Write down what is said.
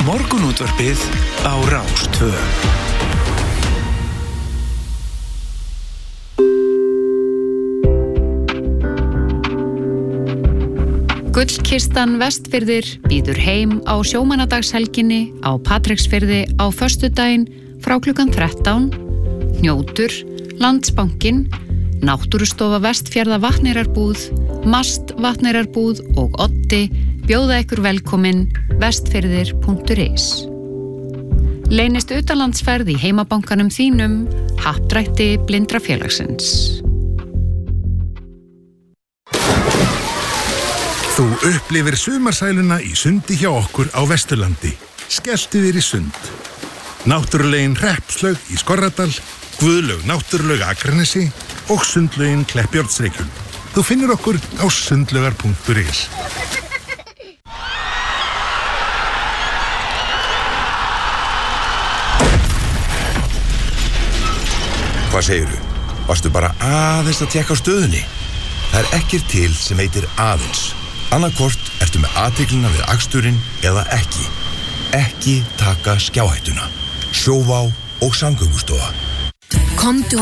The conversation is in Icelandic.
Morgunútvarpið á Rás 2. Gullkistan Vestfirðir býður heim á sjómannadagshelginni á Patreksfirði á föstudaginn frá klukkan 13. Hnjótur, Landsbankinn, Náttúrustofa Vestfjarða Vatneyrarbúð, Mast Vatneyrarbúð og Oddi bjóða ykkur velkomin vestfirðir.is. Leynist utanlandsferð í heimabankanum þínum, happdrætti Blindrafélagsins. Þú upplifir sumarsæluna í sundi hjá okkur á Vesturlandi. Skelltu þér í sund. Náttúrulegin Hreppslaug í Skorradal, Guðlaug Náttúrulaug Akranesi og sundlaugin Kleppjárnsreykjum. Þú finnur okkur á sundlaugar.is. Hvað segirðu? Varstu bara aðeins að tékka á stöðunni? Það er ekkert til sem heitir aðeins. Annarkvort ertu með athyglina við aksturinn eða ekki. Ekki taka skjáhættuna. Sjóvá og Samgöngustofa. Komdu